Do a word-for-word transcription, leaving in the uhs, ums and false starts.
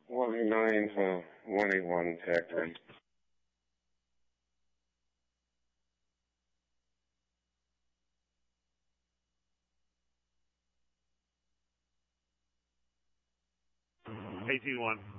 one eight nine to one eight one, Tactor. A T one.